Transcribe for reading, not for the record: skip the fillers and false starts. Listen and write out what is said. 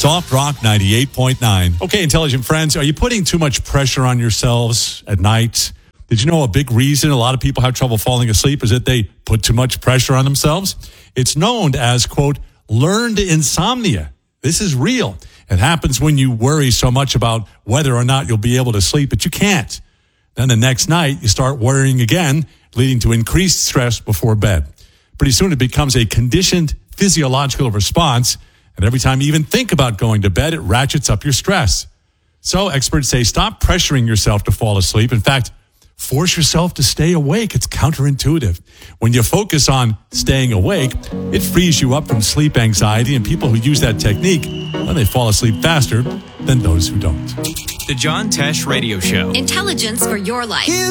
Soft Rock 98.9. Okay, intelligent friends, are you putting too much pressure on yourselves at night? Did you know a big reason a lot of people have trouble falling asleep is that they put too much pressure on themselves? It's known as, quote, learned insomnia. This is real. It happens when you worry so much about whether or not you'll be able to sleep, but you can't. Then the next night, you start worrying again, leading to increased stress before bed. Pretty soon it becomes a conditioned physiological response, and every time you even think about going to bed, it ratchets up your stress. So experts say stop pressuring yourself to fall asleep. In fact, force yourself to stay awake. It's counterintuitive. When you focus on staying awake, it frees you up from sleep anxiety, and people who use that technique, well, they fall asleep faster than those who don't. The John Tesh Radio Show. Intelligence for your life.